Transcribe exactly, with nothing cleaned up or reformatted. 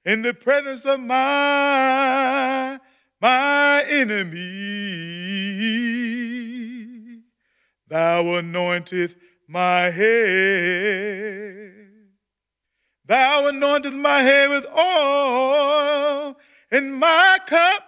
in the presence of my, my enemy. Thou anointest my head. Thou anointest my head with oil, and my cup